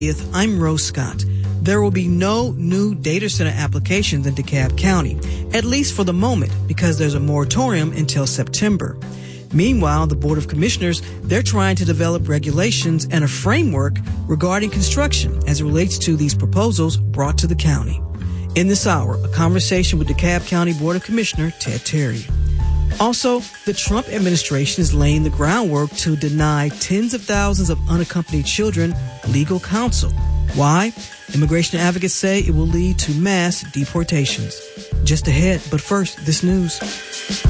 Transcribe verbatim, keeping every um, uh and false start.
I'm Rose Scott. There will be no new data center applications in DeKalb County, at least for the moment, because there's a moratorium until September. Meanwhile, the Board of Commissioners, they're trying to develop regulations and a framework regarding construction as it relates to these proposals brought to the county. In this hour, a conversation with DeKalb County Board of Commissioner Ted Terry. Also, the Trump administration is laying the groundwork to deny tens of thousands of unaccompanied children legal counsel. Why? Immigration advocates say it will lead to mass deportations. Just ahead, but first, this news.